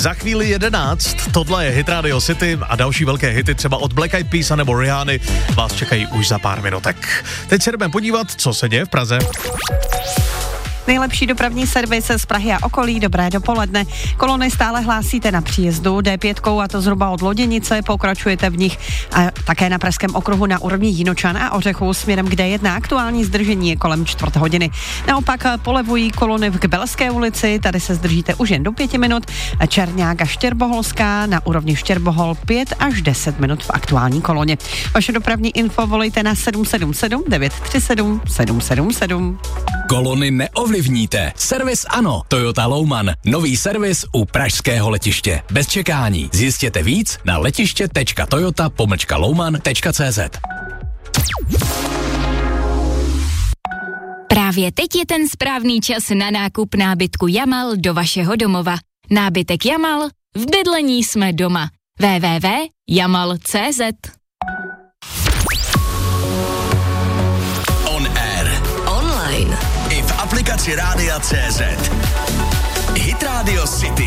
Za chvíli 11, tohle je Hit Radio City a další velké hity třeba od Black Eyed Peas nebo Rihanny vás čekají už za pár minutek. Teď se jdeme podívat, co se děje v Praze. Nejlepší dopravní servis z Prahy a okolí, dobré dopoledne. Kolony stále hlásíte na příjezdu D5 a to zhruba od Loděnice, pokračujete v nich a také na Pražském okruhu na úrovni Jinočan a Ořechů směrem k D1. Aktuální zdržení je kolem 4 hodiny. Naopak polevují kolony v Kbelské ulici, tady se zdržíte už jen do 5 minut. Černák a Štěrboholská na úrovni Štěrbohol 5 až 10 minut v aktuální koloně. Vaše dopravní info volejte na 777 937 777. Kolony neovlivníte. Servis ano. Toyota Louman. Nový servis u pražského letiště. Bez čekání. Zjistěte víc na letiště.toyota-louman.cz. Právě teď je ten správný čas na nákup nábytku Jamal do vašeho domova. Nábytek Jamal? V bydlení jsme doma. www.jamal.cz. I v aplikaci Rádia CZ. Hit Radio City.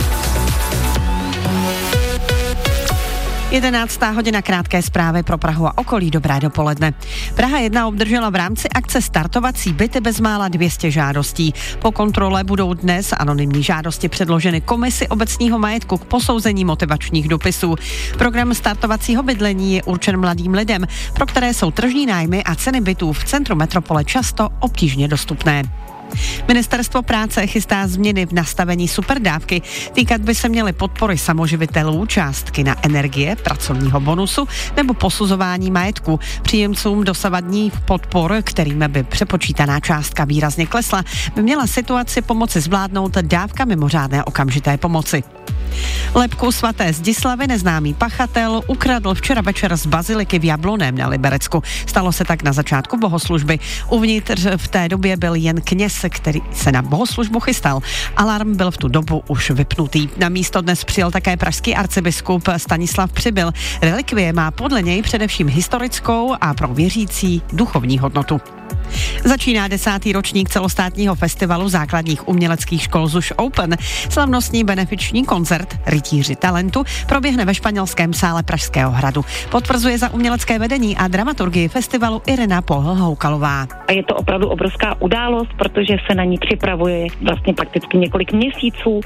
11. hodina, krátké zprávy pro Prahu a okolí, dobré dopoledne. Praha 1 obdržela v rámci akce Startovací byty bezmála 200 žádostí. Po kontrole budou dnes anonymní žádosti předloženy komisi obecního majetku k posouzení motivačních dopisů. Program startovacího bydlení je určen mladým lidem, pro které jsou tržní nájmy a ceny bytů v centru metropole často obtížně dostupné. Ministerstvo práce chystá změny v nastavení superdávky. Týkat by se měly podpory samoživitelů, částky na energie, pracovního bonusu nebo posuzování majetku. Příjemcům dosavadních podpor, kterým by přepočítaná částka výrazně klesla, by měla situaci pomoci zvládnout dávka mimořádné okamžité pomoci. Lebku svaté Zdislavy neznámý pachatel ukradl včera večer z baziliky v Jablonném na Liberecku. Stalo se tak na začátku bohoslužby. Uvnitř v té době byl jen kněz, který se na bohoslužbu chystal. Alarm byl v tu dobu už vypnutý. Na místo dnes přijel také pražský arcibiskup Stanislav Přibyl. Relikvie má podle něj především historickou a pro věřící duchovní hodnotu. Začíná 10. ročník celostátního festivalu základních uměleckých škol ZUŠ Open. Slavnostní benefiční koncert Rytíři talentu proběhne ve španělském sále Pražského hradu. Potvrzuje za umělecké vedení a dramaturgii festivalu Irena Pohl-Houkalová. A je to opravdu obrovská událost, protože se na ní připravuje vlastně prakticky několik měsíců.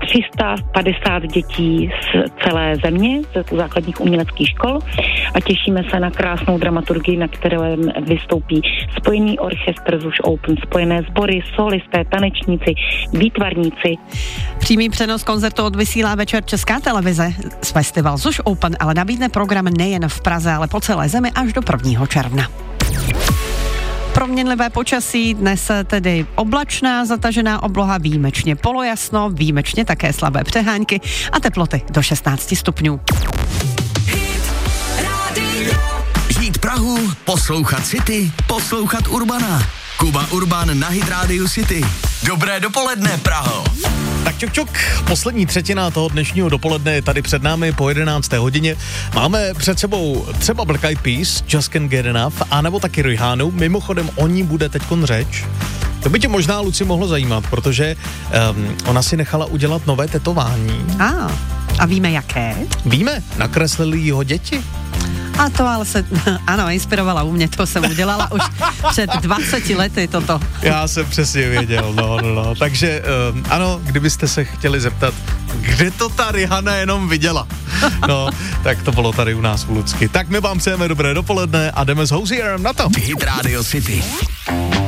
350 dětí z celé země, ze základních uměleckých škol a těšíme se na krásnou dramaturgii, na které vystoupí spojený orchestr ZUŠ Open, spojené sbory, solisté, tanečníci, výtvarníci. Přímý přenos koncertu odvysílá večer Česká televize. Festival ZUŠ Open ale nabídne program nejen v Praze, ale po celé zemi až do 1. června. Proměnlivé počasí, dnes tedy oblačná, zatažená obloha, výjimečně polojasno, výjimečně také slabé přehánky a teploty do 16 stupňů. Žít Prahu, poslouchat City, poslouchat Urbana. Kuba Urban na Hit Radio City. Dobré dopoledne, Praho. Tak čuk, poslední třetina toho dnešního dopoledne je tady před námi po 11. hodině. Máme před sebou třeba Black Eyed Peas, Just Can't Get Enough, anebo taky Rihannu. Mimochodem, o ní bude teďkon řeč. To by tě možná, Luci, mohlo zajímat, protože ona si nechala udělat nové tetování. A víme jaké? Víme, nakreslili jí ho děti. A to ale se, ano, inspirovala u mě, to jsem udělala už před 20 lety toto. Já jsem přesně věděl, no. Takže ano, kdybyste se chtěli zeptat, kde to ta Rihanna jenom viděla, no, tak to bylo tady u nás u Lucky. Tak my vám přejeme dobré dopoledne a jdeme s Hozierem na to. Hit Radio City.